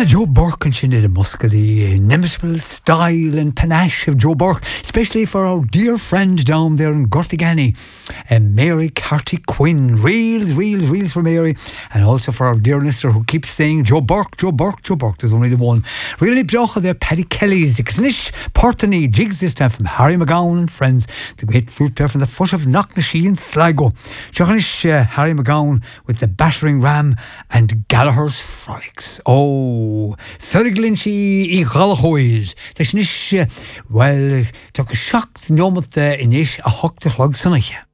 Joe Burke and Sinead Muska, the inimitable style and panache of Joe Burke, especially for our dear friend down there in Gortigani, and Mary Carty Quinn. Reels for Mary, and also for our dear listener who keeps saying Joe Burke. There's only the one. Really brocha there, Paddy Kelly's Ixnish, Portany, jigs this time from Harry McGowan and friends. The great flute player from the foot of Knocknashee in Sligo. Shochanish Harry McGowan with the Battering Ram and Gallagher's Frolics. Oh, Ferglinchy I Galahoys. Well, took a shocked nomad inish a hock the hog sonach.